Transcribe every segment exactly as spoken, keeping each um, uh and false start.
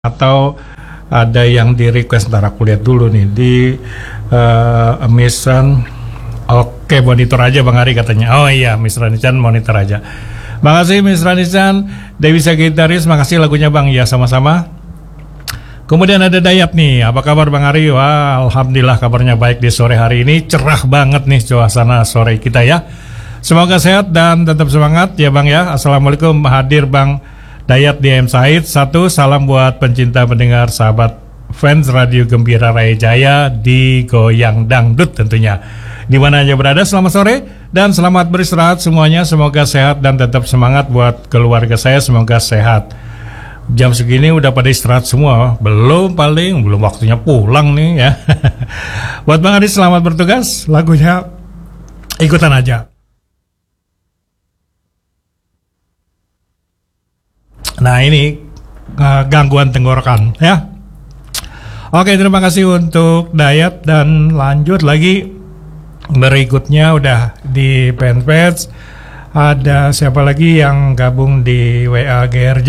atau ada yang di request, ntar aku lihat dulu nih di uh, Miss Ran. Oke, monitor aja Bang Ari katanya. Oh iya, Miss Ranichan monitor aja. Makasih Miss Ranichan. Dewi Sagitaris, makasih lagunya Bang. Ya sama-sama. Kemudian ada Dayat nih. Apa kabar Bang Ari? Wah, alhamdulillah kabarnya baik di sore hari ini. Cerah banget nih suasana sore kita ya. Semoga sehat dan tetap semangat ya Bang ya. Assalamualaikum, hadir Bang Dayat di M Said. Satu, salam buat pencinta pendengar sahabat fans Radio Gembira Raya Jaya di Goyang Dangdut tentunya. Di mana aja berada, selamat sore dan selamat beristirahat semuanya. Semoga sehat dan tetap semangat buat keluarga saya. Semoga sehat. Jam segini udah pada istirahat semua. Belum paling, belum waktunya pulang nih ya. Buat Bang Adi selamat bertugas. Lagunya ikutan aja. Nah ini uh, gangguan tenggorokan ya. Oke, terima kasih untuk Dayat. Dan lanjut lagi. Berikutnya udah di fanpage. Ada siapa lagi yang gabung di W A G R J?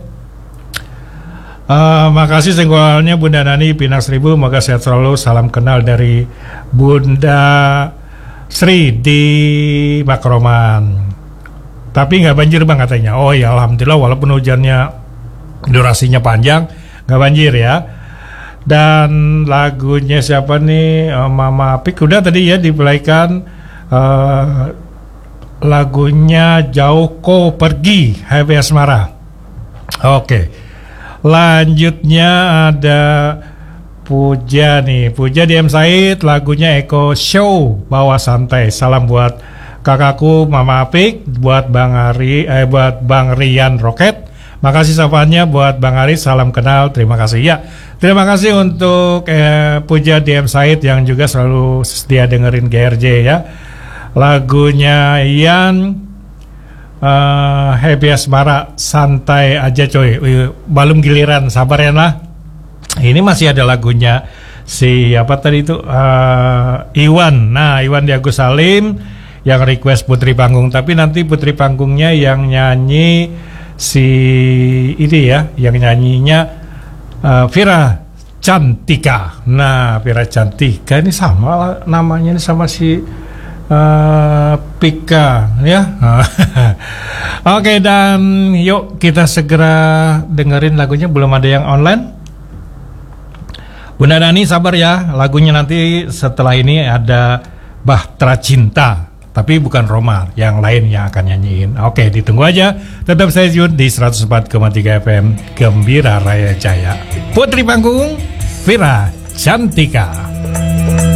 uh, Makasih senggolnya Bunda Nani Pinak Seribu. Moga sehat selalu. Salam kenal dari Bunda Sri di Makroman. Tapi nggak banjir Bang katanya. Oh ya alhamdulillah, walaupun hujannya durasinya panjang nggak banjir ya. Dan lagunya siapa nih? uh, Mama Pik udah tadi ya dipelaikan. uh, Lagunya Jauh Kau Pergi, Happy Asmara. Oke, lanjutnya ada Puja nih. Puja di M Said, lagunya Eko Show, Bawa Santai. Salam buat kakakku Mama Apik, buat Bang Ari, eh buat Bang Rian Roket. Makasih sapaannya buat Bang Ari, salam kenal, terima kasih ya. Terima kasih untuk eh, Puja di M Said yang juga selalu setia dengerin G R J ya. Lagunya Ian uh, Happy Asmara, santai aja coy. Belum giliran, sabar ya nah. Ini masih ada lagunya si apa tadi itu uh, Iwan. Nah Iwan di Agus Salim yang request Putri Panggung, tapi nanti Putri Panggungnya yang nyanyi si ini ya, yang nyanyinya uh, Vira Cantika. Nah Vira Cantika ini sama namanya ini sama si uh, Pika ya. Oke, dan yuk kita segera dengerin lagunya. Belum ada yang online. Bunda Dani sabar ya, lagunya nanti setelah ini ada Bahtera Cinta. Tapi bukan Roma, yang lain yang akan nyanyiin. Oke, ditunggu aja. Tetap stay tune di seratus empat koma tiga F M Gembira Raya Jaya. Putri Panggung, Vira Cantika.